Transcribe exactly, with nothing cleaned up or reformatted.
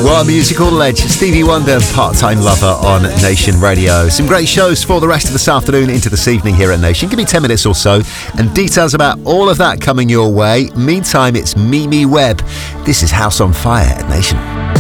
What a musical ledge. Stevie Wonder, Part-Time Lover on Nation Radio. Some great shows for the rest of this afternoon into this evening here at Nation. Give me ten minutes or so and details about all of that coming your way. Meantime, it's Mimi Webb. This is House on Fire at Nation.